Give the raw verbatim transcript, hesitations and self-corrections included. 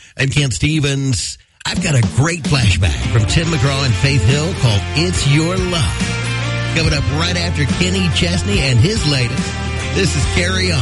I'm Ken Stevens. I've got a great flashback from Tim McGraw and Faith Hill called It's Your Love. Coming up right after Kenny Chesney and his latest. This is Carry On.